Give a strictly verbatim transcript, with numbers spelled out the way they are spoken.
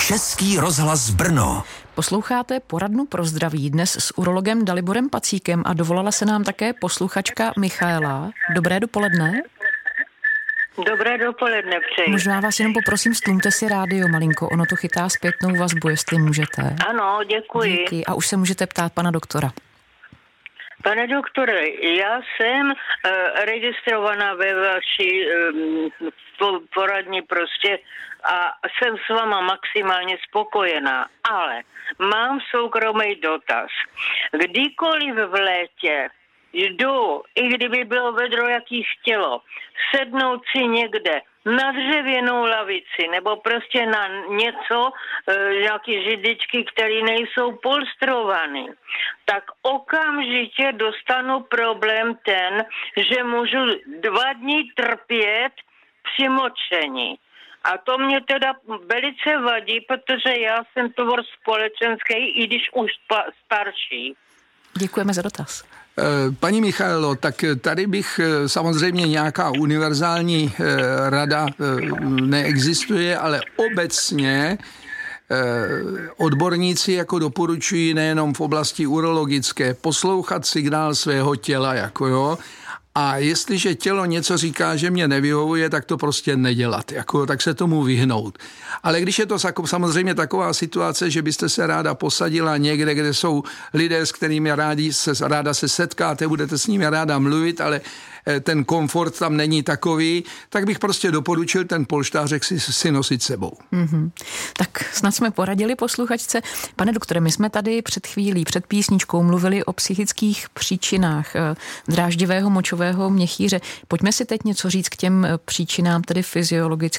Český rozhlas Brno. Posloucháte poradnu pro zdraví dnes s urologem Daliborem Pacíkem a dovolala se nám také posluchačka Michaela. Dobré dopoledne. Dobré dopoledne přeji. Možná vás jenom poprosím, stlumte si rádio malinko, ono to chytá zpětnou vazbu, jestli můžete. Ano, děkuji. Díky. A už se můžete ptát pana doktora. Pane doktore, já jsem uh, registrovaná ve vaší uh, poradni prostě a jsem s váma maximálně spokojená, ale mám soukromý dotaz. Kdykoliv v létě jdu, i kdyby bylo vedro, jaký chtělo, sednout si někde na dřevěnou lavici nebo prostě na něco, e, nějaký židičky, které nejsou polstrované, tak okamžitě dostanu problém ten, že můžu dva dny trpět při močení. A to mě teda velice vadí, protože já jsem tvor společenský, i když už starší. Děkujeme za dotaz. Paní Michaelo, tak tady bych samozřejmě nějaká univerzální rada neexistuje, ale obecně odborníci jako doporučují nejenom v oblasti urologické poslouchat signál svého těla, jako jo, a jestliže tělo něco říká, že mě nevyhovuje, tak to prostě nedělat, jako, tak se tomu vyhnout. Ale když je to samozřejmě taková situace, že byste se ráda posadila někde, kde jsou lidé, s kterými rádi se, ráda se setkáte, budete s nimi ráda mluvit, ale ten komfort tam není takový, tak bych prostě doporučil ten polštářek si, si nosit sebou. Mm-hmm. Tak snad jsme poradili posluchačce. Pane doktore, my jsme tady před chvílí, před písničkou mluvili o psychických příčinách dráždivého močového měchýře. Pojďme si teď něco říct k těm příčinám, tedy fyziologickým.